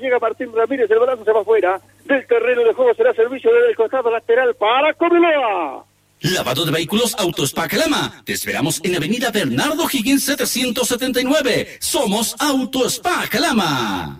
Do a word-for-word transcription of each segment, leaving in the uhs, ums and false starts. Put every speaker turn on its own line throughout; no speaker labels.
llega Martín Ramírez, el balazo se va afuera del terreno de juego, será servicio desde el costado lateral para Cobreloa.
Lavado de vehículos Autospa Calama. Te esperamos en Avenida Bernardo Higgins setecientos setenta y nueve. Somos Autospa Calama.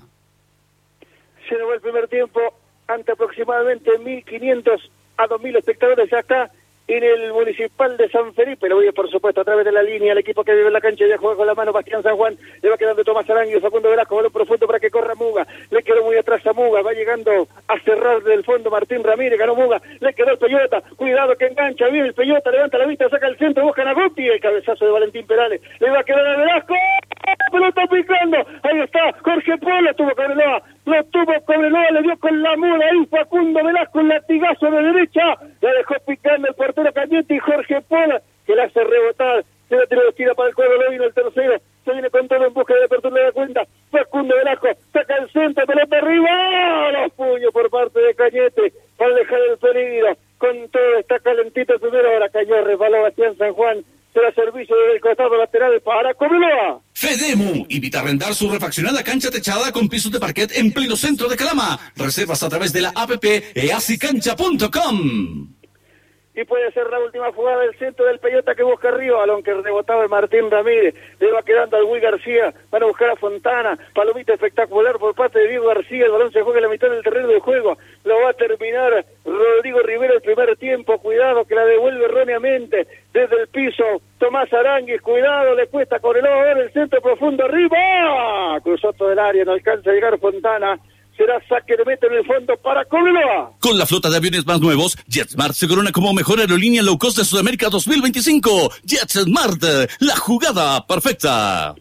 Se nos va el primer tiempo ante aproximadamente mil quinientos a dos mil espectadores ya acá en el Municipal de San Felipe. Lo voy por supuesto a través de la línea, el equipo que vive en la cancha ya juega con la mano Bastián San Juan, le va quedando Tomás Aranguio, Facundo Velasco, balón profundo para que corra Muga, le quedó muy atrás a Muga, va llegando a cerrar del fondo Martín Ramírez, ganó Muga, le quedó el Peyota, cuidado que engancha, viene el Peyota, levanta la vista, saca el centro, busca a Guti, el cabezazo de Valentín Perales, le va a quedar a Velasco, pelota picando, ahí está, Jorge Polo, tuvo Cobreloa, lo tuvo Cobreloa, le dio con la muda ahí Facundo Velasco, un latigazo de derecha, la dejó picando el portero Cañete y Jorge Pola, que la hace rebotar, se la tiró de esquina para el cuadro, lo vino el tercero, se viene con todo en busca de apertura de la cuenta, Facundo Velasco, saca el centro, pelota arriba, los puños por parte de Cañete, para dejar el peligro, con todo está calentito el primero, ahora cayó, resbaló Bastián San Juan, será servicio del costado lateral para Cobreloa.
Fedemu invita a arrendar su refaccionada cancha techada con pisos de parquet en pleno centro de Calama. Reservas a través de la app easicancha punto com.
Y puede ser la última jugada del centro del Peyota que busca arriba, balón que rebotaba el Martín Ramírez, le va quedando al Luis García, van a buscar a Fontana, palomita espectacular por parte de Diego García, el balón se juega en la mitad del terreno de juego, lo va a terminar Rodrigo Rivera el primer tiempo, cuidado que la devuelve erróneamente desde el piso, Tomás Aránguiz, cuidado, le cuesta Cobreloa, ahora el centro profundo arriba, cruzó todo el área, no alcanza a llegar Fontana, será saque de meta en el fondo para Cobreloa.
Con la flota de aviones más nuevos, JetSmart se corona como mejor aerolínea low cost de Sudamérica dos mil veinticinco. JetSmart, la jugada perfecta.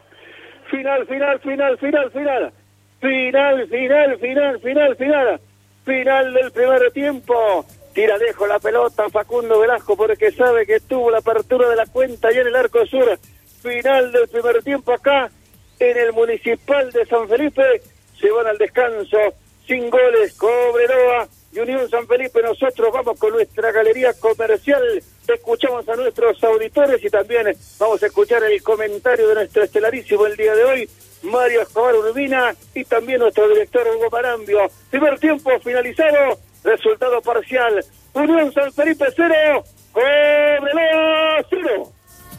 Final, final, final, final, final. Final, final, final, final, final. Final del primer tiempo. Tira lejos la pelota Facundo Velasco porque sabe que tuvo la apertura de la cuenta allá en el arco sur. Final del primer tiempo acá en el Municipal de San Felipe. Se van al descanso, sin goles, Cobreloa y Unión San Felipe. Nosotros vamos con nuestra galería comercial, escuchamos a nuestros auditores y también vamos a escuchar el comentario de nuestro estelarísimo el día de hoy, Mario Escobar Urbina, y también nuestro director Hugo Marambio. Primer tiempo finalizado, resultado parcial, Unión San Felipe cero, Cobreloa cero.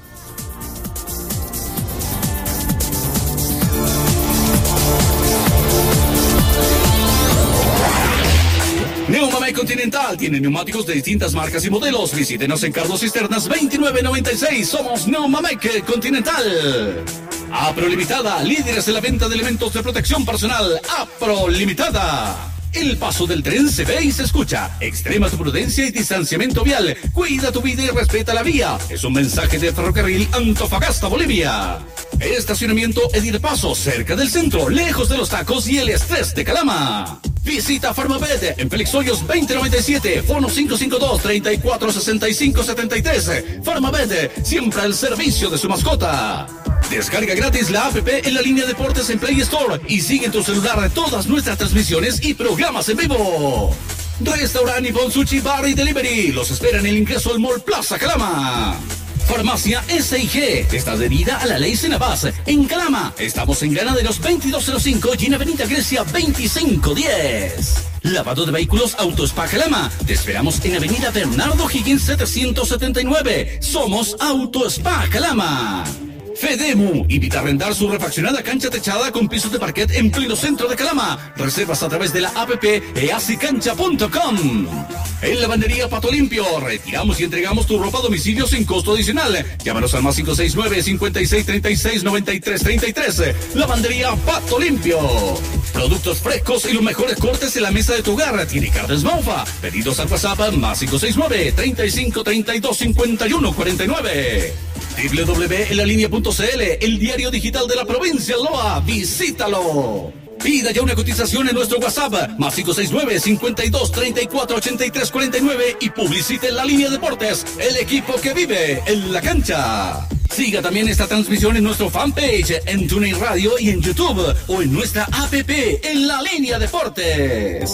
Neumamec Continental tiene neumáticos de distintas marcas y modelos. Visítenos en Carlos Cisternas veintinueve noventa y seis. Somos Neumamec Continental. Apro Limitada, líderes en la venta de elementos de protección personal. Apro Limitada. El paso del tren se ve y se escucha. Extrema tu prudencia y distanciamiento vial. Cuida tu vida y respeta la vía. Es un mensaje de Ferrocarril Antofagasta, Bolivia. Estacionamiento Edir Paso, cerca del centro, lejos de los tacos y el estrés de Calama. Visita Farmabed en Félix Hoyos veinte noventa y siete, fono cinco cinco dos, treinta y cuatro sesenta y cinco setenta y tres. Farmabed, siempre al servicio de su mascota. Descarga gratis la app en la línea Deportes en Play Store y sigue en tu celular todas nuestras transmisiones y programas en vivo. Restaurante Ivonne Sushi Bar y Delivery los espera en el ingreso al Mall Plaza Calama. Farmacia S I G está adherida a la ley Senabas. En Calama estamos en Ganaderos veintidós cero cinco y en Avenida Grecia veinticinco diez. Lavado de vehículos Autospa Calama. Te esperamos en Avenida Bernardo Higgins setecientos setenta y nueve. Somos Autospa Calama. Fedemu invita a arrendar su refaccionada cancha techada con pisos de parquet en pleno centro de Calama. Reservas a través de la app easicancha punto com. En Lavandería Pato Limpio, retiramos y entregamos tu ropa a domicilio sin costo adicional. Llámanos al más cinco seis nueve, cincuenta y seis, treinta y seis, noventa y tres, treinta y tres. Lavandería Pato Limpio. Productos frescos y los mejores cortes en la mesa de tu hogar. Tiene carnes Maufa. Pedidos al WhatsApp más cinco seis nueve, treinta y cinco, treinta y dos, cincuenta y uno, cuarenta y nueve. doble u doble u doble u punto en la línea punto c l, el diario digital de la provincia de Loa. Visítalo. Pida ya una cotización en nuestro WhatsApp, más cinco seis nueve, cincuenta y dos, treinta y cuatro, ochenta y tres, cuarenta y nueve y publicite en la línea Deportes, el equipo que vive en la cancha. Siga también esta transmisión en nuestro fanpage, en TuneIn Radio y en YouTube, o en nuestra app, en la línea Deportes.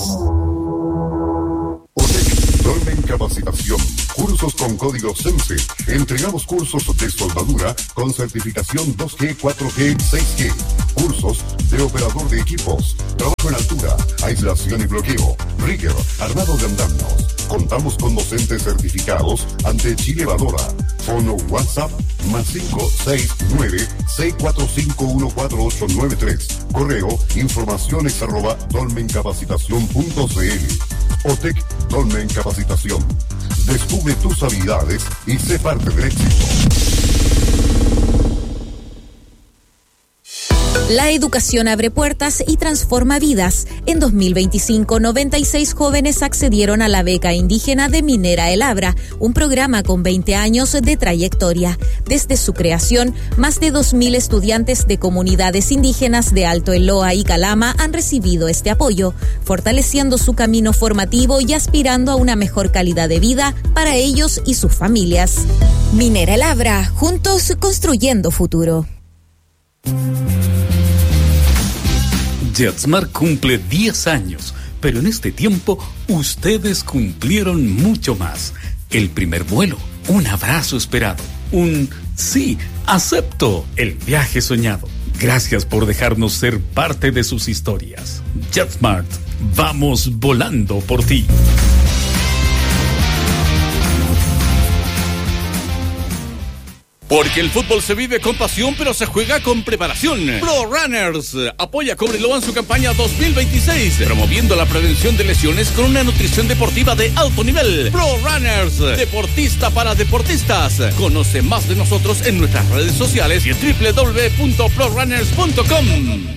Dolmen Capacitación. Cursos con código SENSE. Entregamos cursos de soldadura con certificación dos G, cuatro G, seis G. Cursos de operador de equipos. Trabajo aislación y bloqueo, rigger, armado de andamios. Contamos con docentes certificados ante Chile Valora. Fono WhatsApp más cinco seis nueve seis cuatro cinco uno cuatro ocho nueve tres. Correo informaciones arroba dolmencapacitación punto cl. OTEC Dolmen Capacitación. Descubre tus habilidades y sé parte del éxito.
La educación abre puertas y transforma vidas. En dos mil veinticinco, noventa y seis jóvenes accedieron a la beca indígena de Minera El Abra, un programa con veinte años de trayectoria. Desde su creación, más de dos mil estudiantes de comunidades indígenas de Alto Eloa y Calama han recibido este apoyo, fortaleciendo su camino formativo y aspirando a una mejor calidad de vida para ellos y sus familias. Minera El Abra, juntos construyendo futuro.
JetSmart cumple diez años, pero en este tiempo ustedes cumplieron mucho más. El primer vuelo, un abrazo esperado, un sí, acepto, el viaje soñado. Gracias por dejarnos ser parte de sus historias. JetSmart, vamos volando por ti.
Porque el fútbol se vive con pasión, pero se juega con preparación. Pro Runners apoya a Cobreloa en su campaña dos mil veintiséis, promoviendo la prevención de lesiones con una nutrición deportiva de alto nivel. Pro Runners, deportista para deportistas. Conoce más de nosotros en nuestras redes sociales y en doble u doble u doble u punto pro runners punto com.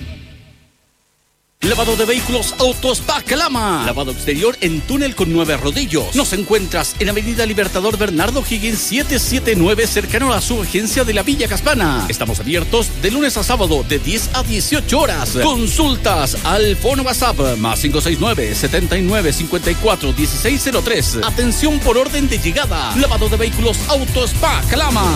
Lavado de vehículos Autos Calama. Lavado exterior en túnel con nueve rodillos. Nos encuentras en Avenida Libertador Bernardo Higgins setecientos setenta y nueve, cercano a su agencia de la Villa Caspana. Estamos abiertos de lunes a sábado de diez a dieciocho horas. Consultas al fono WhatsApp más cinco seis nueve, setenta y nueve, cincuenta y cuatro, dieciséis cero tres. Atención por orden de llegada. Lavado de vehículos Autos Calama.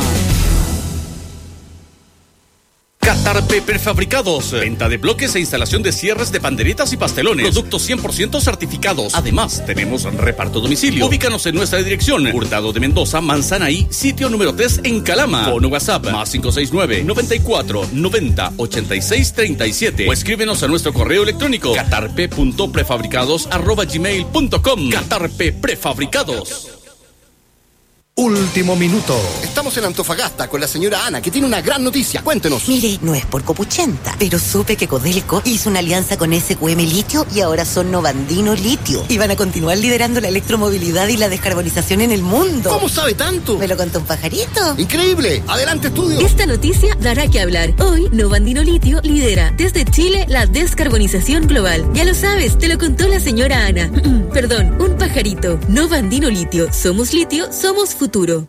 Catarpe Prefabricados. Venta de bloques e instalación de cierres de panderetas y pastelones. Productos cien por ciento certificados. Además, tenemos reparto a domicilio. Ubícanos en nuestra dirección. Hurtado de Mendoza, Manzanaí, sitio número tres en Calama. Fono WhatsApp más cinco seis nueve, noventa y cuatro, noventa, ochenta y seis, treinta y siete. O escríbenos a nuestro correo electrónico catarpe punto prefabricados arroba gmail punto com. Catarpe Prefabricados.
Último minuto. Estamos en Antofagasta con la señora Ana, que tiene una gran noticia. Cuéntenos.
Mire, no es por copuchenta, pero supe que Codelco hizo una alianza con S Q M Litio y ahora son Novandino Litio. Y van a continuar liderando la electromovilidad y la descarbonización en el mundo.
¿Cómo sabe tanto?
Me lo contó un pajarito.
¡Increíble! ¡Adelante, estudio!
Esta noticia dará que hablar. Hoy, Novandino Litio lidera desde Chile la descarbonización global. Ya lo sabes, te lo contó la señora Ana. Perdón, un pajarito. Novandino Litio. Somos litio, somos futuro. Futuro.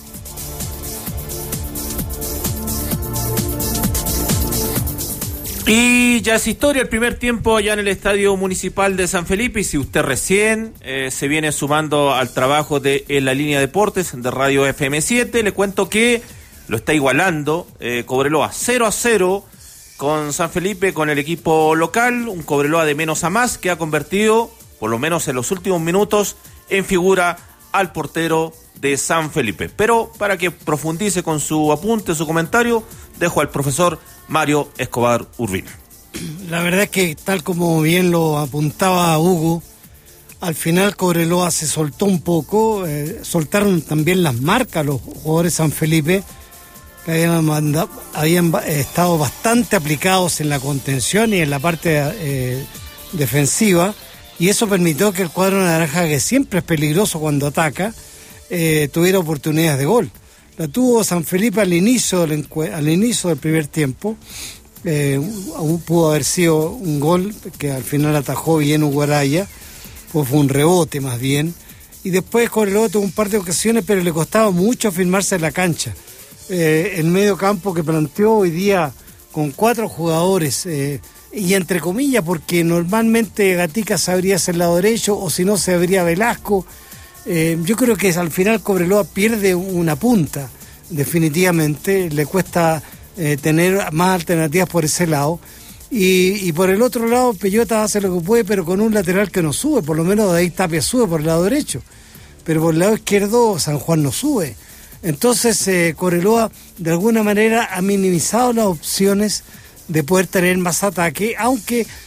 Y ya es historia el primer tiempo allá en el Estadio Municipal de San Felipe. Y si usted recién eh, se viene sumando al trabajo de en la línea Deportes de Radio F M siete, le cuento que lo está igualando eh, Cobreloa cero a cero con San Felipe, con el equipo local. Un Cobreloa de menos a más que ha convertido, por lo menos en los últimos minutos, en figura al portero de San Felipe. Pero para que profundice con su apunte, su comentario, dejo al profesor Mario Escobar Urbina.
La verdad es que, tal como bien lo apuntaba Hugo, al final Cobreloa se soltó un poco, eh, soltaron también las marcas los jugadores de San Felipe, que habían, mandado, habían estado bastante aplicados en la contención y en la parte eh, defensiva, y eso permitió que el cuadro naranja, que siempre es peligroso cuando ataca, Eh, tuviera oportunidades de gol. La tuvo San Felipe al inicio del, encue- al inicio del primer tiempo, eh, aún pudo haber sido un gol que al final atajó bien Hugo Araya, pues fue un rebote más bien, y después Cobreloa tuvo un par de ocasiones, pero le costaba mucho firmarse en la cancha. Eh, el medio campo que planteó hoy día con cuatro jugadores, eh, y entre comillas, porque normalmente Gatica se abría hacia el lado derecho, o si no se abría Velasco. Eh, yo creo que al final Cobreloa pierde una punta, definitivamente, le cuesta eh, tener más alternativas por ese lado, y, y por el otro lado Pellota hace lo que puede, pero con un lateral que no sube, por lo menos de ahí Tapia sube por el lado derecho, pero por el lado izquierdo San Juan no sube. Entonces eh, Cobreloa de alguna manera ha minimizado las opciones de poder tener más ataque, aunque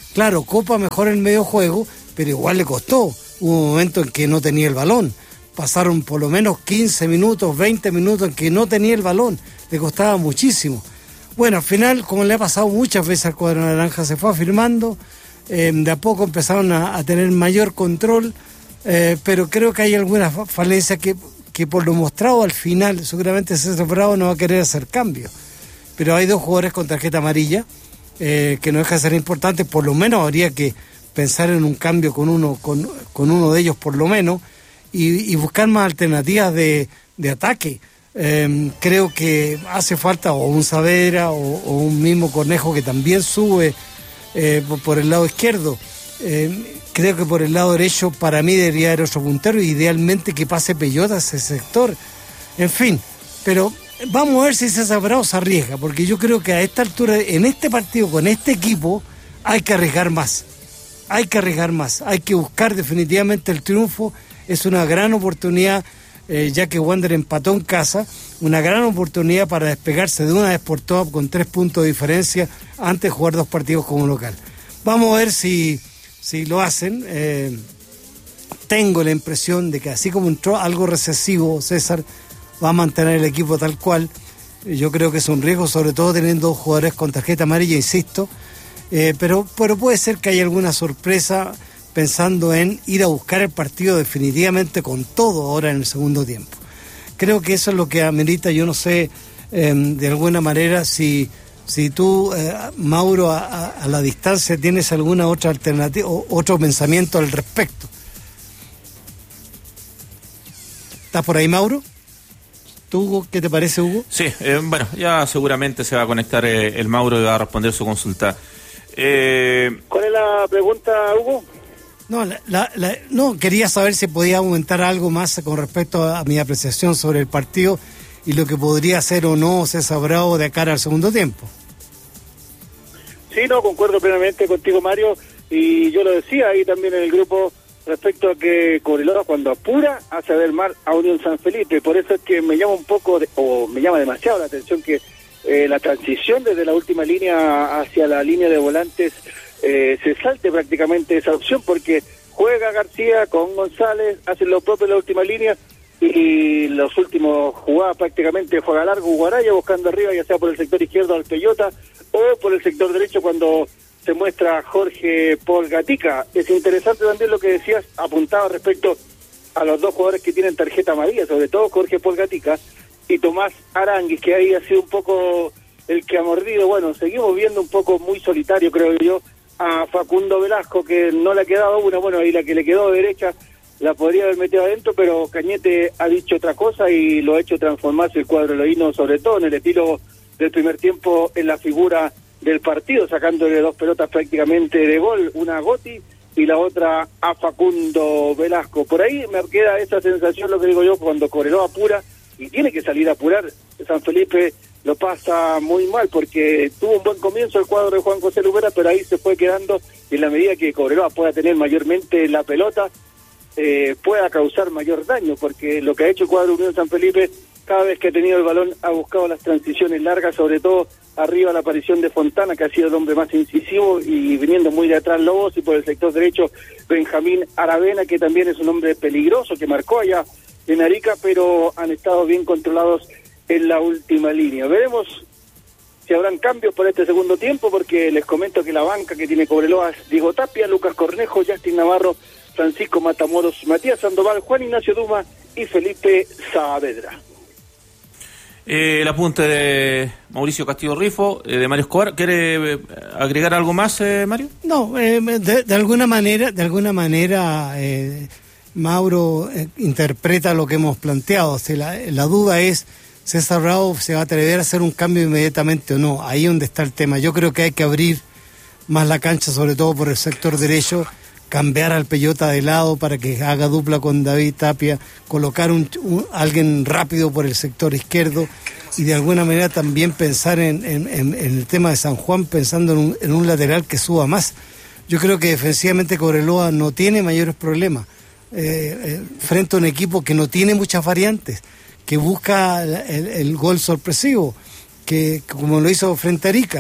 Claro, copa mejor el medio juego, pero igual le costó. Hubo un momento en que no tenía el balón. Pasaron por lo menos quince minutos, veinte minutos en que no tenía el balón. Le costaba muchísimo. Bueno, al final, como le ha pasado muchas veces al cuadro naranja, se fue afirmando. Eh, de a poco empezaron a, a tener mayor control, eh, pero creo que hay algunas falencias que, que por lo mostrado al final, seguramente César Bravo no va a querer hacer cambios. Pero hay dos jugadores con tarjeta amarilla, eh, que no deja de ser importante. Por lo menos habría que pensar en un cambio con uno, con, con uno de ellos por lo menos, y, y buscar más alternativas de, de ataque. Eh, creo que hace falta o un Saavedra o, o un mismo Cornejo que también sube eh, por, por el lado izquierdo. Eh, creo que por el lado derecho para mí debería haber otro puntero, idealmente que pase Peyota a ese sector. En fin, pero vamos a ver si César Bravo se arriesga, porque yo creo que a esta altura, en este partido, con este equipo, hay que arriesgar más. Hay que arriesgar más, hay que buscar definitivamente el triunfo. Es una gran oportunidad, eh, ya que Wander empató en casa, una gran oportunidad para despegarse de una vez por todas con tres puntos de diferencia antes de jugar dos partidos como local. Vamos a ver si, si lo hacen. Eh, tengo la impresión de que así como entró algo recesivo, César va a mantener el equipo tal cual. Yo creo que es un riesgo, sobre todo teniendo dos jugadores con tarjeta amarilla, insisto. Eh, pero, pero puede ser que haya alguna sorpresa pensando en ir a buscar el partido definitivamente con todo ahora en el segundo tiempo. Creo que eso es lo que amerita. Yo no sé, eh, de alguna manera, si, si tú, eh, Mauro, a, a, a la distancia tienes alguna otra alternativa o otro pensamiento al respecto. ¿Estás por ahí, Mauro? ¿Tú, Hugo? ¿Qué te parece, Hugo?
Sí, eh, bueno, ya seguramente se va a conectar eh, el Mauro y va a responder su consulta. Eh...
¿Cuál es la pregunta, Hugo?
No, la, la, la, no, quería saber si podía aumentar algo más con respecto a, a mi apreciación sobre el partido y lo que podría hacer o no César Bravo de cara al segundo tiempo.
Sí, no, concuerdo plenamente contigo, Mario, y yo lo decía ahí también en el grupo respecto a que Cobreloa cuando apura hace ver mal a Unión San Felipe. Por eso es que me llama un poco, de, o me llama demasiado la atención que eh, la transición desde la última línea hacia la línea de volantes eh, se salte prácticamente esa opción, porque juega García con González, hacen lo propio en la última línea, y los últimos jugadas prácticamente juega largo Guaraya buscando arriba, ya sea por el sector izquierdo al Peyota o por el sector derecho cuando se muestra Jorge Polgatica. Es interesante también lo que decías, apuntaba respecto a los dos jugadores que tienen tarjeta amarilla, sobre todo Jorge Polgatica y Tomás Aranguis, que ahí ha sido un poco el que ha mordido. Bueno, seguimos viendo un poco muy solitario, creo yo, a Facundo Velasco, que no le ha quedado una, bueno, ahí la que le quedó derecha la podría haber metido adentro, pero Cañete ha dicho otra cosa y lo ha hecho transformarse el cuadro leíno, sobre todo en el estilo del primer tiempo, en la figura del partido, sacándole dos pelotas prácticamente de gol, una a Gotti y la otra a Facundo Velasco. Por ahí me queda esa sensación, lo que digo yo, cuando Cobreloa apura, y tiene que salir a apurar, San Felipe lo pasa muy mal, porque tuvo un buen comienzo el cuadro de Juan José Lubera, pero ahí se fue quedando, y en la medida que Cobreloa pueda tener mayormente la pelota, eh, pueda causar mayor daño, porque lo que ha hecho el cuadro de Unión San Felipe, cada vez que ha tenido el balón, ha buscado las transiciones largas, sobre todo arriba la aparición de Fontana, que ha sido el hombre más incisivo, y viniendo muy de atrás Lobos, y por el sector derecho Benjamín Aravena, que también es un hombre peligroso, que marcó allá en Arica, pero han estado bien controlados en la última línea. Veremos si habrán cambios por este segundo tiempo, porque les comento que la banca que tiene Cobreloa es Diego Tapia, Lucas Cornejo, Justin Navarro, Francisco Matamoros, Matías Sandoval, Juan Ignacio Duma y Felipe Saavedra.
Eh, el apunte de Mauricio Castillo Rifo, eh, de Mario Escobar. ¿Quiere eh, agregar algo más, eh, Mario?
No, eh, de, de alguna manera, de alguna manera, eh, Mauro eh, interpreta lo que hemos planteado. O sea, la, la duda es, ¿César Bravo se va a atrever a hacer un cambio inmediatamente o no? Ahí donde está el tema. Yo creo que hay que abrir más la cancha, sobre todo por el sector derecho, cambiar al Peyota de lado para que haga dupla con David Tapia, colocar un, un alguien rápido por el sector izquierdo y de alguna manera también pensar en, en, en, en el tema de San Juan, pensando en un, en un lateral que suba más. Yo creo que defensivamente Cobreloa no tiene mayores problemas eh, eh, frente a un equipo que no tiene muchas variantes, que busca el, el, el gol sorpresivo, que como lo hizo frente a Arica.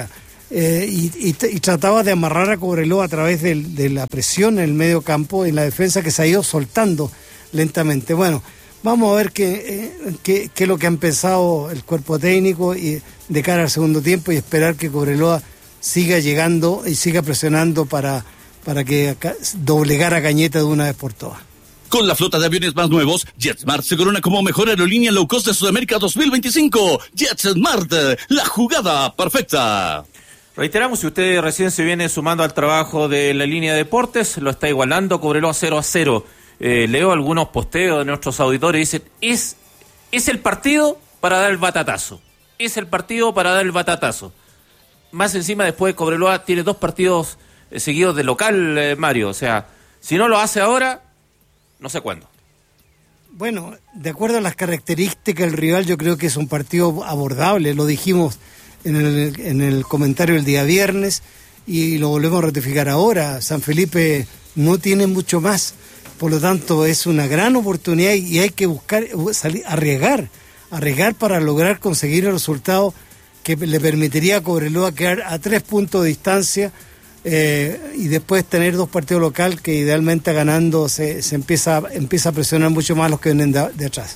eh, y, y, y trataba de amarrar a Cobreloa a través de, de la presión en el medio campo, en la defensa que se ha ido soltando lentamente. Bueno, vamos a ver qué, eh, qué, qué es lo que han pensado el cuerpo técnico y de cara al segundo tiempo, y esperar que Cobreloa siga llegando y siga presionando para, para que doblegar a Cañete de una vez por todas.
Con la flota de aviones más nuevos, JetSmart se corona como mejor aerolínea low cost de Sudamérica dos mil veinticinco. JetSmart, la jugada perfecta.
Reiteramos, si usted recién se viene sumando al trabajo de la línea de deportes, lo está igualando Cobreloa cero a cero. Eh, leo algunos posteos de nuestros auditores y dicen, es, es el partido para dar el batatazo. Es el partido para dar el batatazo. Más encima, después Cobreloa tiene dos partidos eh, seguidos de local, eh, Mario. O sea, si no lo hace ahora, no sé cuándo.
Bueno, de acuerdo a las características del rival, yo creo que es un partido abordable. Lo dijimos en el, en el comentario el día viernes y lo volvemos a ratificar ahora. San Felipe no tiene mucho más, por lo tanto es una gran oportunidad y hay que buscar, salir, arriesgar, arriesgar para lograr conseguir el resultado que le permitiría a Cobreloa quedar a tres puntos de distancia. Eh, y después tener dos partidos local que idealmente ganando se, se empieza, empieza a presionar mucho más los que vienen de, de atrás.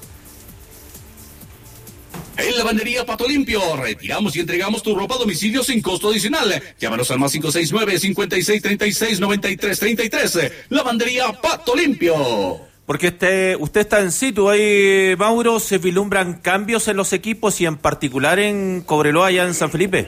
En Lavandería Pato Limpio, retiramos y entregamos tu ropa a domicilio sin costo adicional. Llámanos al más cinco seis nueve, cinco seis tres seis, nueve tres tres tres. Lavandería Pato Limpio.
Porque este, usted está en situ ahí, Mauro, ¿se vislumbran cambios en los equipos y en particular en Cobreloa y en San Felipe?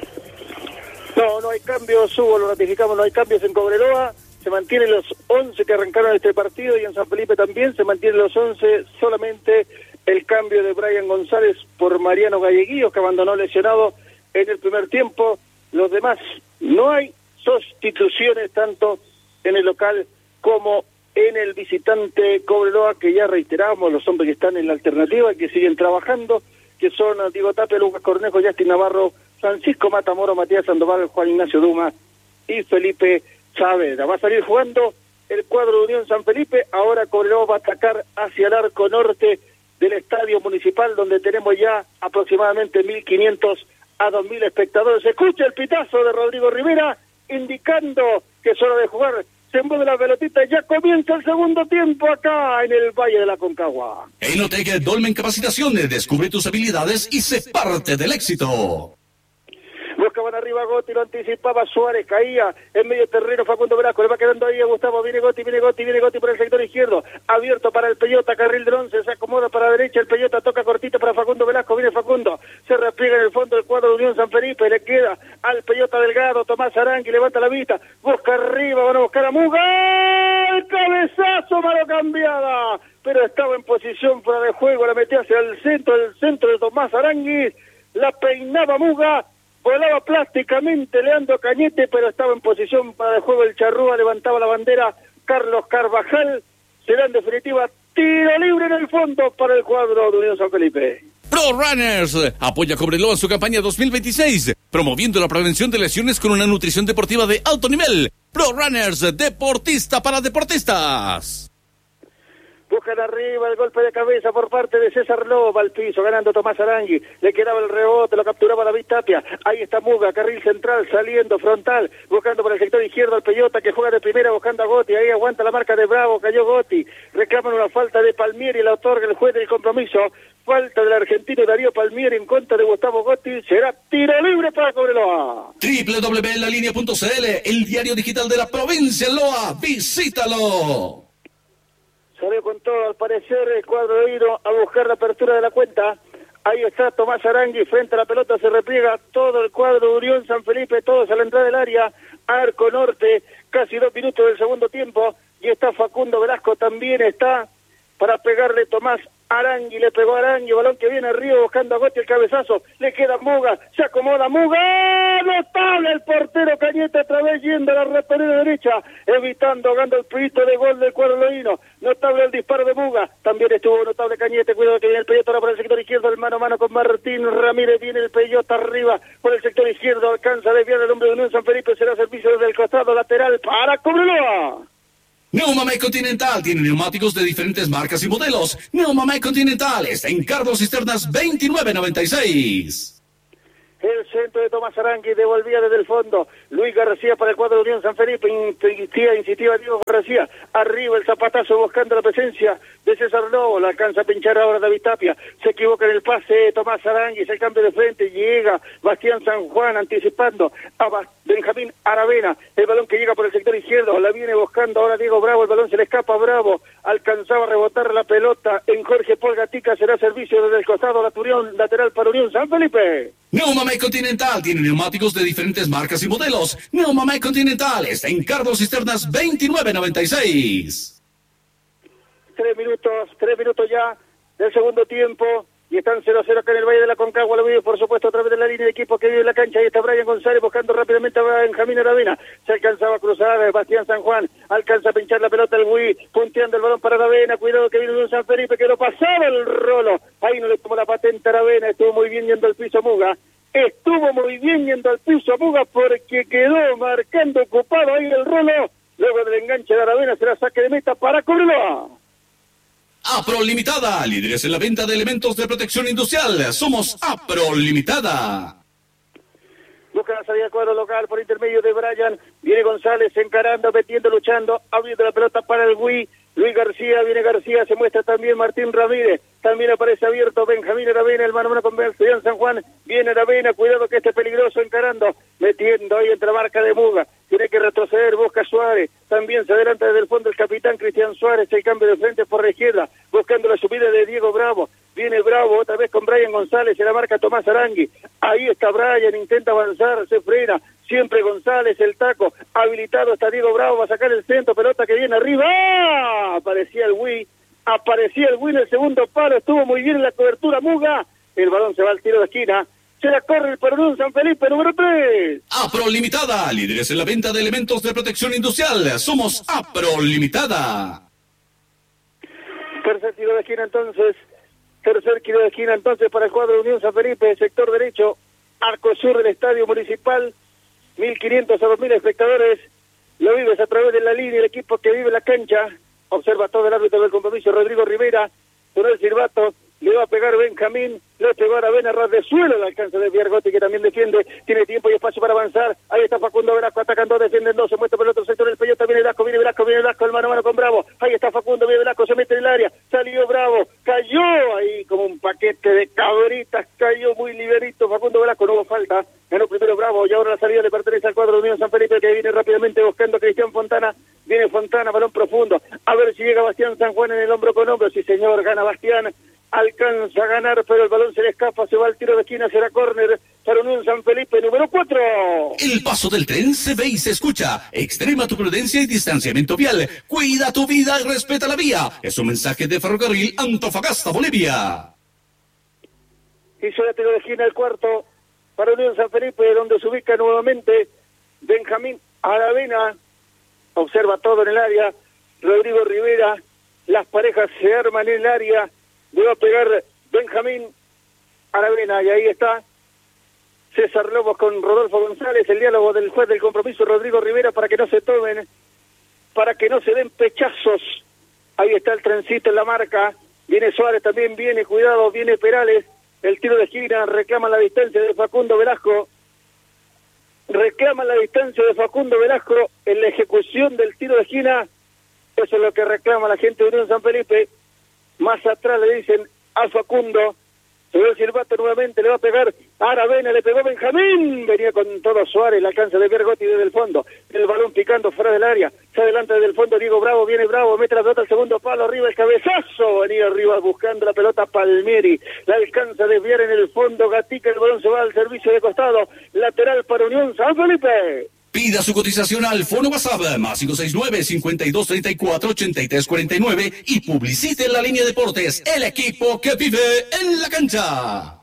No, no hay cambios, Hugo, lo ratificamos, no hay cambios en Cobreloa, se mantienen los once que arrancaron este partido y en San Felipe también se mantienen los once, solamente el cambio de Brian González por Mariano Galleguillos, que abandonó lesionado en el primer tiempo. Los demás, no hay sustituciones tanto en el local como en el visitante Cobreloa, que ya reiteramos, los hombres que están en la alternativa y que siguen trabajando, que son Diego Tapia, Lucas Cornejo, Justin Navarro, Francisco Matamoro, Matías Sandoval, Juan Ignacio Duma y Felipe Saavedra. Va a salir jugando el cuadro de Unión San Felipe. Ahora Cobreloa va a atacar hacia el arco norte del Estadio Municipal, donde tenemos ya aproximadamente mil quinientos a dos mil espectadores. Se escucha el pitazo de Rodrigo Rivera indicando que es hora de jugar. Se mueve la pelotita y ya comienza el segundo tiempo acá en el Valle de la Concagua.
En Inotec Dolmen Capacitaciones, descubre tus habilidades y sé parte del éxito.
Buscaban arriba Gotti, lo anticipaba Suárez, caía en medio terreno Facundo Velasco, le va quedando ahí a Gustavo, viene Gotti, viene Gotti, viene Gotti por el sector izquierdo, abierto para el Peyota, carril de once, se acomoda para la derecha, el Peyota toca cortito para Facundo Velasco, viene Facundo, se repliega en el fondo del cuadro de Unión San Felipe, le queda al Peyota Delgado, Tomás Arangui, levanta la vista, busca arriba, van a buscar a Muga, el cabezazo, mano cambiada, pero estaba en posición fuera de juego, la metió hacia el centro, el centro de Tomás Arangui, la peinaba Muga, volaba plásticamente Leandro Cañete, pero estaba en posición para el juego el Charrúa, levantaba la bandera Carlos Carvajal, será en definitiva tiro libre en el fondo para el cuadro de Unión San Felipe.
Pro Runners apoya a Cobreloa en su campaña dos mil veintiséis, promoviendo la prevención de lesiones con una nutrición deportiva de alto nivel. Pro Runners, deportista para deportistas.
Buscan arriba el golpe de cabeza por parte de César Loba al piso, ganando Tomás Arangui, le quedaba el rebote, lo capturaba David Tapia, ahí está Muga, carril central, saliendo frontal, buscando por el sector izquierdo al Peyota que juega de primera, buscando a Gotti, ahí aguanta la marca de Bravo, cayó Gotti, reclaman una falta de Palmieri, la otorga el juez del compromiso, falta del argentino Darío Palmieri en contra de Gustavo Gotti, será tiro libre para Cobreloa.
doble u doble u doble u punto la línea punto c l, el diario digital de la provincia de Loa, visítalo.
Salió con todo, al parecer, el cuadro de Hiro a buscar la apertura de la cuenta. Ahí está Tomás Arangui, frente a la pelota se repliega todo el cuadro de Unión San Felipe, todos a la entrada del área, arco norte, casi dos minutos del segundo tiempo, y está Facundo Velasco, también está para pegarle Tomás Arangui, le pegó a Arangui, balón que viene arriba buscando a Gotti, el cabezazo, le queda Muga, se acomoda Muga, notable el portero Cañete otra vez yendo a la reperera derecha, evitando, ganando el pito de gol del cuadro loíno, notable el disparo de Muga, también estuvo notable Cañete, cuidado que viene el Peyota ahora por el sector izquierdo, el mano a mano con Martín Ramírez, viene el Peyota arriba por el sector izquierdo, alcanza a desviar el hombre de Unión San Felipe, será servicio desde el costado lateral para Cobreloa.
Neumamec Continental tiene neumáticos de diferentes marcas y modelos. Neumamec Continental está en Carlos Cisternas veintinueve noventa y seis.
El centro de Tomás Arangui devolvía desde el fondo. Luis García para el cuadro de Unión San Felipe. Insistía, insistía Diego García. Arriba el zapatazo buscando la presencia de César Lobo. La alcanza a pinchar ahora David Tapia. Se equivoca en el pase Tomás Arangui. Es el cambio de frente. Llega Bastián San Juan anticipando a Benjamín Aravena. El balón que llega por el sector izquierdo. La viene buscando ahora Diego Bravo. El balón se le escapa a Bravo. Alcanzaba a rebotar la pelota en Jorge Polgatica. Será servicio desde el costado la Turión, lateral para Unión San Felipe.
Neumamec Continental tiene neumáticos de diferentes marcas y modelos. Neumamec Continental está en Carlos Cisternas veintinueve noventa y seis.
Tres minutos, tres minutos ya del segundo tiempo. Y están cero a cero acá en el Valle de la Concagua. Lo vive, por supuesto, a través de la línea de equipo que vive en la cancha. Ahí está Brian González buscando rápidamente a Benjamín Aravena. Se alcanzaba a cruzar Bastián San Juan. Alcanza a pinchar la pelota el Wii. Punteando el balón para Aravena. Cuidado que viene de un San Felipe que lo pasaba el rolo. Ahí no le tomó la patente a Aravena. Estuvo muy bien yendo al piso Muga. Estuvo muy bien yendo al piso Muga porque quedó marcando ocupado ahí el rolo. Luego del enganche de Aravena será saque de meta para Cobreloa.
Apro Limitada, líderes en la venta de elementos de protección industrial. Somos Apro Limitada.
Busca la salida al cuadro local por intermedio de Brian. Viene González encarando, metiendo, luchando, abriendo la pelota para el Wii. Luis García, viene García, se muestra también Martín Ramírez. También aparece abierto Benjamín Aravena, el mano a mano con Bastián San Juan. Viene Aravena, cuidado que este peligroso encarando, metiendo ahí entre la marca de Muga. Tiene que retroceder, busca Suárez. También se adelanta desde el fondo el capitán Cristian Suárez. El cambio de frente por la izquierda, buscando la subida de Diego Bravo. Viene Bravo, otra vez con Brian González, en la marca Tomás Arangui. Ahí está Brian, intenta avanzar, se frena. Siempre González, el taco. Habilitado está Diego Bravo, va a sacar el centro, pelota que viene arriba. ¡Ah! Aparecía el Wii. Aparecía el Wii en el segundo palo. Estuvo muy bien en la cobertura Muga. El balón se va al tiro de esquina. Se la corre el Perú San Felipe, número tres.
Apro Limitada, líderes en la venta de elementos de protección industrial. Somos Apro Limitada.
Tercer tiro de esquina entonces. Tercer tiro de esquina entonces para el cuadro de Unión San Felipe, sector derecho, arco sur del estadio municipal. mil quinientos a dos mil espectadores. Lo vives a través de la línea, el equipo que vive la cancha. Observa todo el árbitro del compromiso, Rodrigo Rivera. Por el silbato, le va a pegar Benjamín, le pegó a Aravena, ras de suelo, el alcance de Viergotti que también defiende, tiene tiempo y espacio para avanzar. Ahí está Facundo Velasco, atacando, defienden dos, se muestra por el otro sector, el Peyota, viene Velasco, viene Velasco, viene Velasco, el mano a mano con Bravo. Ahí está Facundo, viene Velasco, se mete en el área, salió Bravo, cayó ahí como un paquete de cabritas, cayó muy liberito Facundo Velasco, no hubo falta. Ganó primero Bravo y ahora la salida le pertenece al cuadro de Unión San Felipe que viene rápidamente buscando a Cristian Fontana. Viene Fontana, balón profundo. A ver si llega Bastián San Juan en el hombro con hombro. Sí, señor, gana Bastián. Alcanza a ganar, pero el balón se le escapa. Se va al tiro de esquina, será córner para Unión San Felipe, número cuatro.
El paso del tren se ve y se escucha. Extrema tu prudencia y distanciamiento vial. Cuida tu vida y respeta la vía. Es un mensaje de Ferrocarril Antofagasta, Bolivia.
Hizo el tiro de esquina el cuarto para Unión San Felipe, donde se ubica nuevamente Benjamín Aravena. Observa todo en el área. Rodrigo Rivera. Las parejas se arman en el área. Le va a pegar Benjamín Aravena. Y ahí está César Lobos con Rodolfo González. El diálogo del juez del compromiso, Rodrigo Rivera, para que no se tomen, para que no se den pechazos. Ahí está el trencito en la marca. Viene Suárez, también viene, cuidado, viene Perales. El tiro de esquina, reclama la distancia de Facundo Velasco. Reclama la distancia de Facundo Velasco en la ejecución del tiro de esquina. Eso es lo que reclama la gente de Unión San Felipe. Más atrás le dicen a Facundo. Se ve el silbato nuevamente, le va a pegar a Aravena, le pegó Benjamín. Venía con todo Suárez, la alcanza de Viergotti desde el fondo. El balón picando fuera del área. Se adelanta desde el fondo Diego Bravo, viene Bravo, mete la pelota al segundo palo, arriba el cabezazo. Venía arriba buscando la pelota Palmieri. La alcanza a desviar en el fondo Gatica, el balón se va al servicio de costado. Lateral para Unión San Felipe.
Pida su cotización al fono WhatsApp más cinco seis nueve, cinco dos tres cuatro, ocho tres cuatro nueve y publicite en la línea Deportes, el equipo que vive en la cancha.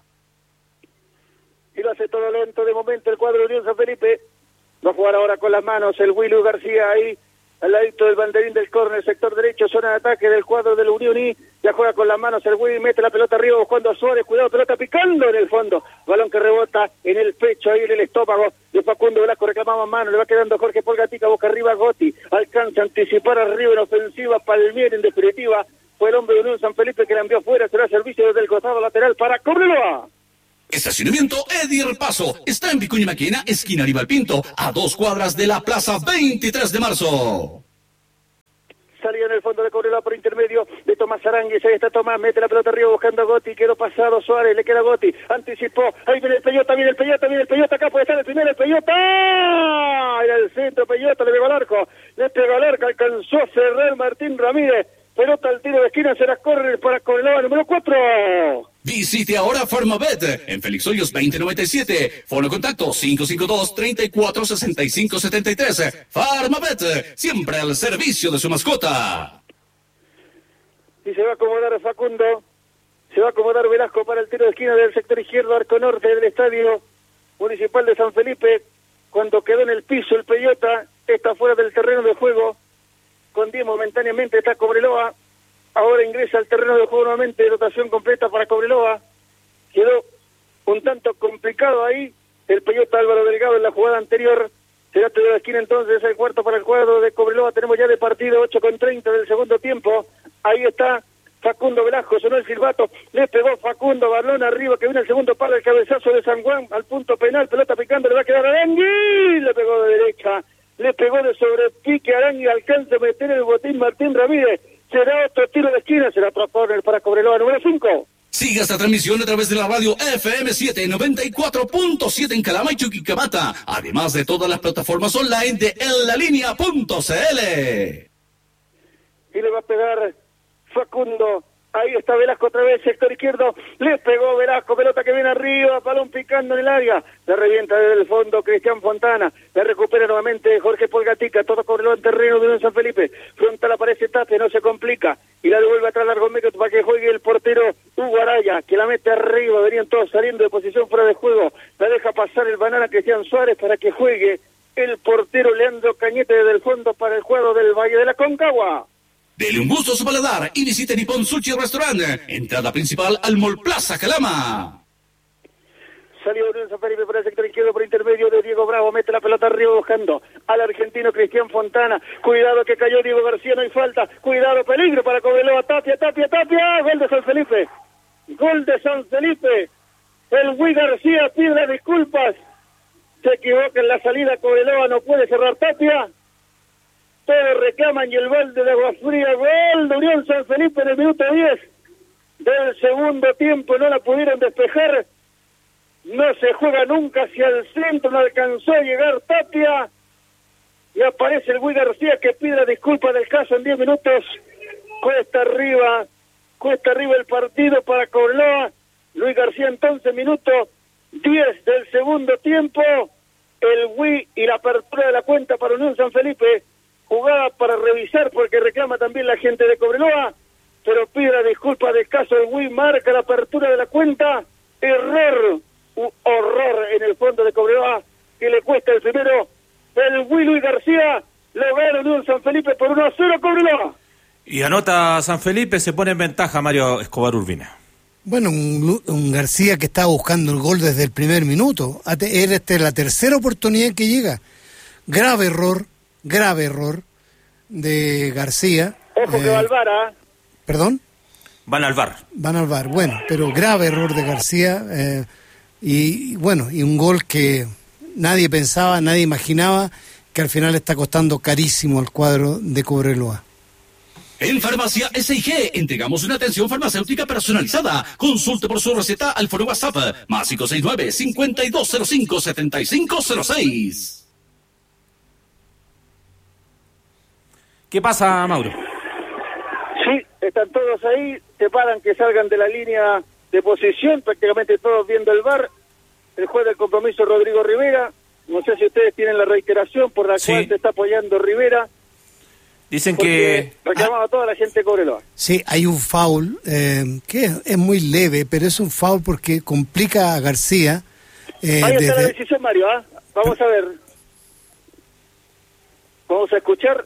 Y lo hace todo lento de momento el cuadro de Unión San Felipe. Va a jugar ahora con las manos el Willy García ahí, al ladito del banderín del córner, sector derecho, zona de ataque del cuadro de la Unión y ya juega con las manos el Willy, mete la pelota arriba buscando a Suárez, cuidado, pelota picando en el fondo, balón que rebota en el pecho, ahí en el estómago de Facundo Velasco, reclamaba mano, le va quedando Jorge Polgatica, boca arriba Gotti, alcanza a anticipar arriba en ofensiva, Palmieri en definitiva, fue el hombre de Unión San Felipe que la envió fuera, será servicio desde el costado lateral para Cobreloa.
Estacionamiento Edir Paso. Está en Vicuña Maquena, esquina Aníbal Pinto, a dos cuadras de la Plaza veintitrés de marzo.
Salía en el fondo de Cobreloa por intermedio de Tomás Aránguiz. Ahí está Tomás, mete la pelota arriba buscando a Gotti. Quedó pasado Suárez, le queda a Gotti. Anticipó. Ahí viene el Peyota, viene el Peyota, viene el Peyota. Acá puede estar el primero, el Peyota. Era el centro, Peyota, le pegó al arco. Le pegó al arco, alcanzó a cerrar Martín Ramírez. Pelota al tiro de esquina, se la corre para Cobreloa, número cuatro.
Visite ahora Farmabet en Félix Hoyos veinte noventa y siete. Fono contacto cinco cinco dos, treinta y cuatro, sesenta y cinco setenta y tres. Farmabet, siempre al servicio de su mascota.
Y se va a acomodar Facundo. Se va a acomodar Velasco para el tiro de esquina del sector izquierdo, arco norte del Estadio Municipal de San Felipe. Cuando quedó en el piso el Peyota, está fuera del terreno de juego. Con diez momentáneamente está Cobreloa. Ahora ingresa al terreno de juego nuevamente, dotación completa para Cobreloa. Quedó un tanto complicado ahí el Peyota Álvaro Delgado en la jugada anterior. Será tiro de esquina entonces, el cuarto para el cuadro de Cobreloa. Tenemos ya de partido ocho con treinta del segundo tiempo. Ahí está Facundo Velasco, sonó el silbato, le pegó Facundo, balón arriba, que viene el segundo palo, el cabezazo de San Juan al punto penal, pelota picando, le va a quedar a Arangui, le pegó de derecha. Le pegó de sobrepique Arangui, alcanza a meter el botín Martín Ramírez. Será otro tiro de esquina, será otro córner para Cobreloa, número cinco.
Siga esta transmisión a través de la radio F M siete noventa y cuatro punto siete en Calama y Chuquicamata, además de todas las plataformas online de en la línea punto c l.
Y le va a pegar Facundo. Ahí está Velasco otra vez, sector izquierdo, le pegó Velasco, pelota que viene arriba, balón picando en el área, le revienta desde el fondo Cristian Fontana, le recupera nuevamente Jorge Polgatica, todo Cobreloa en terreno de San Felipe, frontal aparece Tapia, no se complica, y la devuelve atrás largo medio para que juegue el portero Hugo Araya, que la mete arriba, venían todos saliendo de posición fuera de juego, la deja pasar el banana Cristian Suárez para que juegue el portero Leandro Cañete desde el fondo para el juego del Valle de la Concagua.
Dele un gusto a su paladar y visite Nippon Sushi Restaurant. Entrada principal al Mall Plaza Calama.
Salió Unión San Felipe por el sector izquierdo por intermedio de Diego Bravo. Mete la pelota arriba buscando al argentino Cristian Fontana. Cuidado que cayó Diego García, no hay falta. Cuidado, peligro para Cobreloa. Tapia, Tapia, Tapia. Gol de San Felipe. Gol de San Felipe. El Gui García pide disculpas. Se equivoca en la salida. Cobreloa no puede cerrar Tapia. Todos reclaman y el balde de agua fría, gol de Unión San Felipe en el minuto diez del segundo tiempo, no la pudieron despejar, no se juega nunca hacia el centro, no alcanzó a llegar Tapia, y aparece el Gui García que pide la disculpa del caso en diez minutos, cuesta arriba, cuesta arriba el partido para Cobreloa, Luis García entonces, minuto diez del segundo tiempo, el Gui y la apertura de la cuenta para Unión San Felipe, jugada para revisar porque reclama también la gente de Cobreloa, pero pide la disculpa del caso de Gui, marca la apertura de la cuenta, error, u horror en el fondo de Cobreloa, que le cuesta el primero, el Gui Luis García, lo gana Unión San Felipe por uno a cero Cobreloa.
Y anota San Felipe, se pone en ventaja Mario Escobar Urbina.
Bueno, un, un García que estaba buscando el gol desde el primer minuto, era esta la tercera oportunidad que llega, grave error, grave error de García.
Ojo eh, que va al V A R, ¿eh?
¿Perdón?
Van al V A R.
Van al V A R, bueno, pero grave error de García eh, y bueno, y un gol que nadie pensaba, nadie imaginaba, que al final está costando carísimo al cuadro de Cobreloa.
En Farmacia S I G entregamos una atención farmacéutica personalizada. Consulte por su receta al foro WhatsApp más cinco seis nueve, cinco dos cero cinco, siete cinco cero seis.
¿Qué pasa, Mauro?
Sí, están todos ahí, se paran que salgan de la línea de posición, prácticamente todos viendo el V A R. El juez del compromiso, Rodrigo Rivera. No sé si ustedes tienen la reiteración por la sí. cual se está apoyando Rivera.
Dicen que...
reclamaba a toda la gente de Cobreloa.
Sí, hay un foul eh, que es, es muy leve, pero es un foul porque complica a García.
Eh, ahí está desde... la decisión, Mario. ¿eh? Vamos a ver. Vamos a escuchar...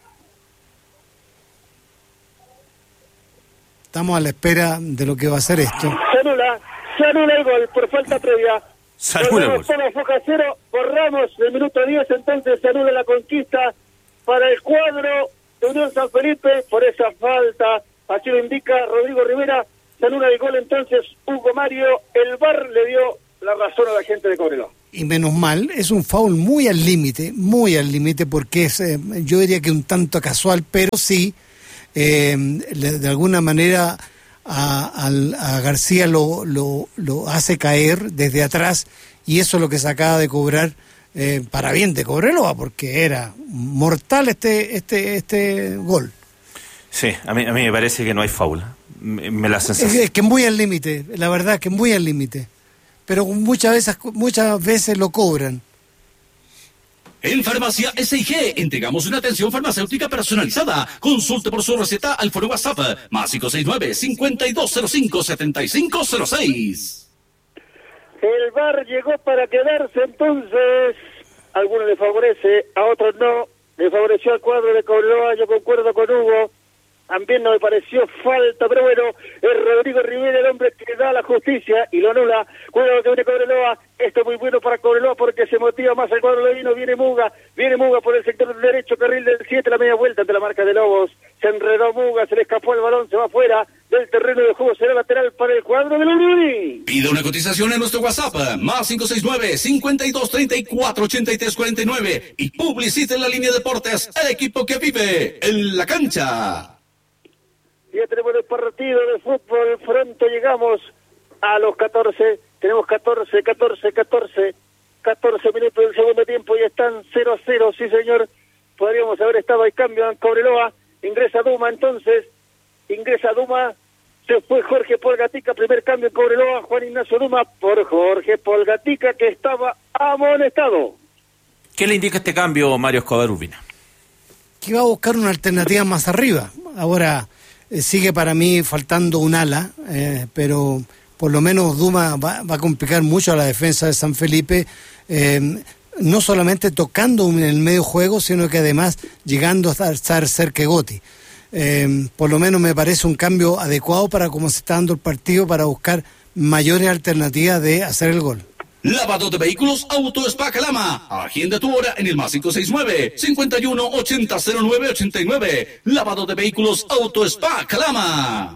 Estamos a la espera de lo que va a ser esto.
Se anula, se anula el gol por falta previa.
Se anula el gol.
Somos Foca cero, borramos el minuto diez, entonces se anula la conquista para el cuadro de Unión San Felipe por esa falta. Así lo indica Rodrigo Rivera. se anula el gol entonces Hugo Mario, el V A R le dio la razón a la gente de Cobreloa.
Y menos mal, es un foul muy al límite, muy al límite, porque es, eh, yo diría que un tanto casual, pero sí, eh, le, de alguna manera a, a, a García lo, lo, lo hace caer desde atrás, y eso es lo que se acaba de cobrar, eh, para bien de Cobreloa, porque era mortal este este este gol.
Sí, a mí, a mí me parece que no hay foul. Me, me la sensación.
Es, es que muy al límite, la verdad que muy al límite. Pero muchas veces muchas veces lo cobran.
En Farmacia S I G entregamos una atención farmacéutica personalizada. Consulte por su receta al foro WhatsApp más cinco seis nueve, cinco dos cero cinco, siete cinco cero seis.
El V A R llegó para quedarse, entonces a algunos le favorece, a otros no. Le favoreció al cuadro de Cobreloa, yo concuerdo con Hugo. También no me pareció falta, pero bueno, es Rodrigo Rivera el hombre que da la justicia y lo anula. Cuidado que viene Cobreloa, esto es muy bueno para Cobreloa porque se motiva más el cuadro levino. Viene Muga, viene Muga por el sector del derecho, carril del siete, la media vuelta ante la marca de Lobos. Se enredó Muga, se le escapó el balón, se va fuera del terreno de juego, será lateral para el cuadro de Luruni.
Pide una cotización en nuestro WhatsApp, más cinco seis nueve, cinco dos tres cuatro, ocho tres cuatro nueve y publicite en la línea Deportes, el equipo que vive en la cancha.
Ya tenemos el partido de fútbol, pronto llegamos a los catorce, tenemos catorce, catorce, catorce, catorce minutos del segundo tiempo y están cero a cero, sí señor, podríamos haber estado ahí, cambio en Cobreloa, ingresa Duma entonces, ingresa Duma, se fue Jorge Polgatica, primer cambio en Cobreloa, Juan Ignacio Duma por Jorge Polgatica que estaba amonestado.
¿Qué le indica este cambio, Mario Escobar Urbina?
Que va a buscar una alternativa más arriba, ahora... Sigue para mí faltando un ala, eh, pero por lo menos Duma va, va a complicar mucho a la defensa de San Felipe, eh, no solamente tocando en el medio juego, sino que además llegando a estar cerca de Gotti. Eh, por lo menos me parece un cambio adecuado para cómo se está dando el partido, para buscar mayores alternativas de hacer el gol.
Lavado de vehículos Auto Spa Calama. Agenda tu hora en el más cinco seis nueve, cinco uno, ochenta, cero nueve, ochenta y nueve. Lavado de vehículos Auto Spa Calama.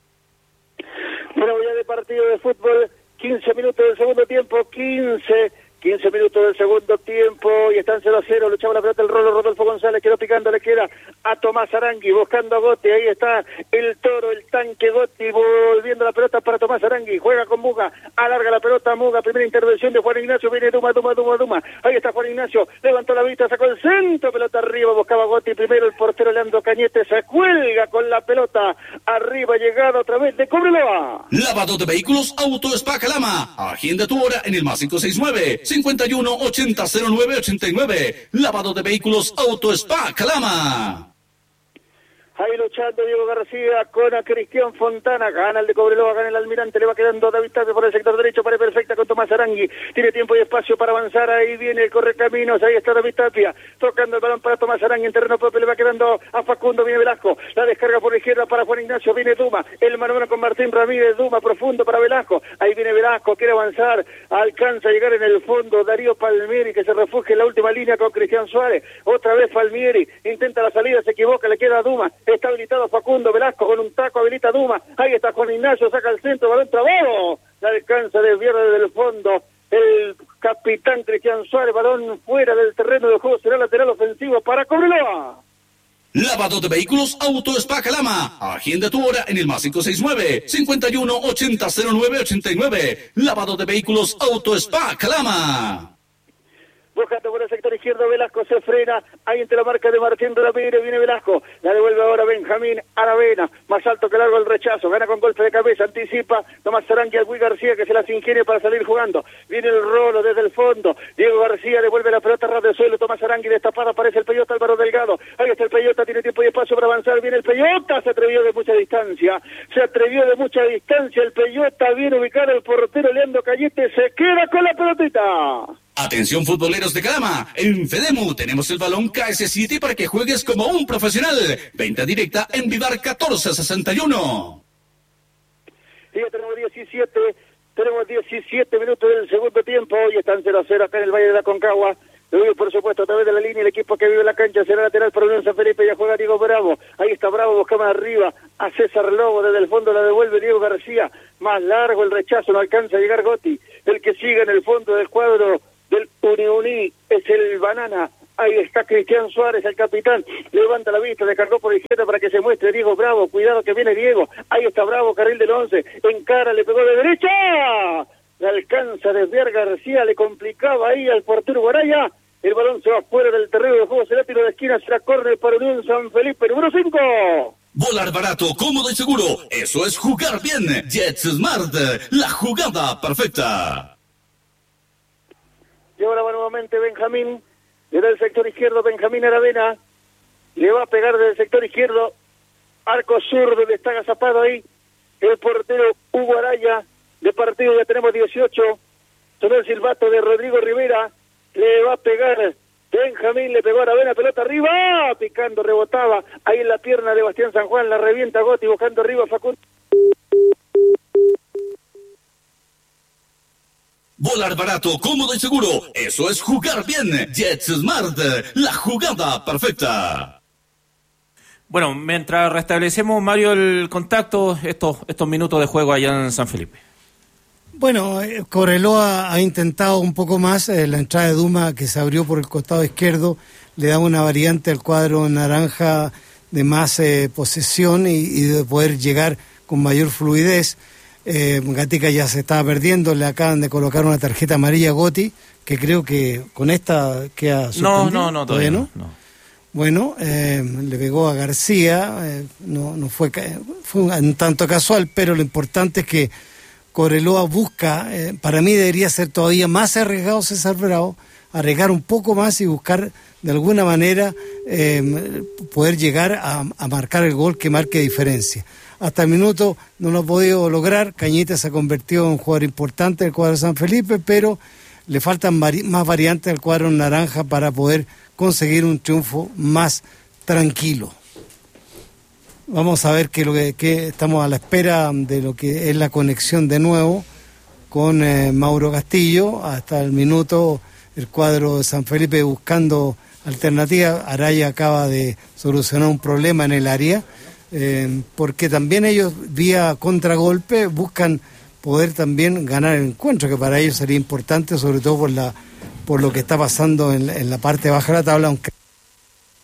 Bueno, ya de partido de fútbol, quince minutos del segundo tiempo, quince, quince minutos del segundo tiempo y están cero a cero, luchaba la pelota el Rolo, Rodolfo González quedó picando, le queda a Tomás Arangui, buscando a Gotti, ahí está el toro, el tanque Gotti, volviendo la pelota para Tomás Arangui, juega con Muga, alarga la pelota Muga, primera intervención de Juan Ignacio, viene Duma, Duma, Duma, Duma, ahí está Juan Ignacio, levantó la vista, sacó el centro, pelota arriba, buscaba a Gotti, primero el portero Leandro Cañete, se cuelga con la pelota, arriba, llegada otra vez de Cobreloa.
Lavado de vehículos Auto Spa Calama. Agenda tu hora en el más cinco seis nueve, cinco uno, ochenta, cero nueve, ochenta y nueve. Lavado de vehículos Auto Spa Calama.
Ahí luchando Diego García con a Cristian Fontana, gana el de Cobreloa, gana el Almirante, le va quedando David Tapia por el sector derecho, para perfecta con Tomás Arangui, tiene tiempo y espacio para avanzar, ahí viene el correcaminos, ahí está David Tapia, tocando el balón para Tomás Arangui en terreno propio, le va quedando a Facundo, viene Velasco, la descarga por la izquierda para Juan Ignacio, viene Duma, el mano a mano con Martín Ramírez, Duma profundo para Velasco, ahí viene Velasco, quiere avanzar, alcanza a llegar en el fondo, Darío Palmieri que se refugia en la última línea con Cristian Suárez, otra vez Palmieri, intenta la salida, se equivoca, le queda a Duma, está habilitado Facundo Velasco con un taco, habilita Duma, ahí está Juan Ignacio, saca el centro, balón trabado, la alcanza de desviar desde el fondo, el capitán Cristian Suárez, balón fuera del terreno de juego, será lateral ofensivo para Cobreloa.
Lavado de vehículos Auto Spa Calama. Agenda tu hora en el más cinco seis nueve, cinco uno, ochenta, cero nueve, ochenta y nueve. Lavado de vehículos Auto Spa Calama.
Buscando por el sector izquierdo, Velasco se frena, ahí entre la marca de Martín Ramírez, viene Velasco, la devuelve ahora Benjamín Aravena, más alto que largo el rechazo, gana con golpe de cabeza, anticipa, Tomás Arangui al Gui García que se las ingenia para salir jugando, viene el Rolo desde el fondo, Diego García devuelve la pelota ras de suelo, Tomás Arangui destapada, aparece el Peyota Álvaro Delgado, ahí está el Peyota, tiene tiempo y espacio para avanzar, viene el Peyota, se atrevió de mucha distancia, se atrevió de mucha distancia, el Peyota, viene ubicado el portero Leandro Cañete, se queda con la pelotita.
Atención futboleros de Calama, en Fedemu tenemos el balón K S siete para que juegues como un profesional. Venta directa en Vivar catorce sesenta y uno.
Y ya tenemos diecisiete, tenemos diecisiete minutos del segundo tiempo, hoy están cero a cero acá en el Valle de la Concagua. Luego, por supuesto, a través de la línea, el equipo que vive en la cancha será lateral para Unión San Felipe. Ya juega Diego Bravo. Ahí está Bravo, buscaba arriba a César Lobo. Desde el fondo la devuelve Diego García. Más largo el rechazo, no alcanza a llegar Gotti. El que sigue en el fondo del cuadro del Uni-Uni es el Banana. Ahí está Cristian Suárez, el capitán. Levanta la vista, descargó por izquierda para que se muestre Diego Bravo. Cuidado que viene Diego. Ahí está Bravo, carril del once. Encara, le pegó de derecha. Le alcanza a desviar García, le complicaba ahí al portero Guaraya. El balón se va fuera del terreno de juego, será tiro de esquina, será córner para Unión San Felipe, número cinco.
Volar barato, cómodo y seguro, eso es jugar bien. JetSmart, la jugada perfecta.
Y ahora va nuevamente Benjamín, le da el sector izquierdo, Benjamín Aravena, le va a pegar desde el sector izquierdo, arco sur donde está agazapado ahí, el portero Hugo Araya. De partido ya tenemos dieciocho, sonó el silbato de Rodrigo Rivera, le va a pegar Benjamín, le pegó a Aravena, pelota arriba, picando, rebotaba, ahí en la pierna de Bastián San Juan, la revienta Gotti, buscando arriba Facundo.
Volar barato, cómodo y seguro, eso es jugar bien. JetSmart, la jugada perfecta.
Bueno, mientras restablecemos, Mario, el contacto, estos, estos minutos de juego allá en San Felipe.
Bueno, eh, Cobreloa ha intentado un poco más, eh, la entrada de Duma que se abrió por el costado izquierdo, le da una variante al cuadro naranja de más eh, posesión y, y de poder llegar con mayor fluidez. Eh, Gatica ya se estaba perdiendo, le acaban de colocar una tarjeta amarilla a Gotti, que creo que con esta queda
suspendido. No, no, no, todavía no. no.
Bueno, eh, le pegó a García, eh, no, no fue, fue un, un tanto casual, pero lo importante es que Cobreloa busca, eh, para mí debería ser todavía más arriesgado César Bravo, arriesgar un poco más y buscar de alguna manera eh, poder llegar a, a marcar el gol que marque diferencia. Hasta el minuto no lo ha podido lograr, Cañita se ha convertido en un jugador importante del cuadro de San Felipe, pero le faltan vari- más variantes al cuadro naranja para poder conseguir un triunfo más tranquilo. Vamos a ver que lo que, que estamos a la espera de lo que es la conexión de nuevo con eh, Mauro Castillo. Hasta el minuto el cuadro de San Felipe buscando alternativas. Araya acaba de solucionar un problema en el área, eh, porque también ellos vía contragolpe buscan poder también ganar el encuentro, que para ellos sería importante, sobre todo por la por lo que está pasando en, en la parte baja de la tabla, aunque